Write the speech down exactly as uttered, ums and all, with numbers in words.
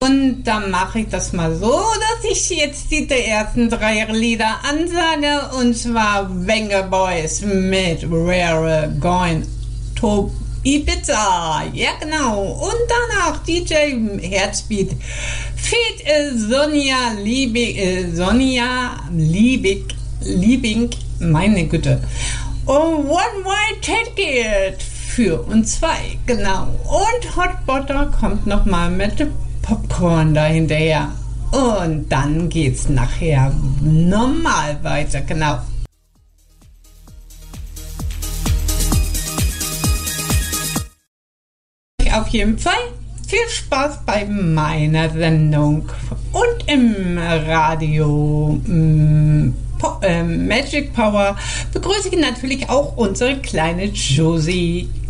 Und dann mache ich das mal so, dass ich jetzt die ersten drei Lieder ansage. Und zwar Venga Boys mit We're Going to Ibiza. Ja, genau. Und danach D J Herzbeat feat. Sonja Liebig, äh, Sonja Liebig, Liebing, meine Güte. Und One Way Ticket für uns zwei, genau. Und Hot Butter kommt nochmal mit Popcorn dahinterher. Und dann geht's nachher normal weiter, genau. Auf jeden Fall viel Spaß bei meiner Sendung und im Radio mm, po- äh, Magic Power begrüße ich natürlich auch unsere kleine Josie.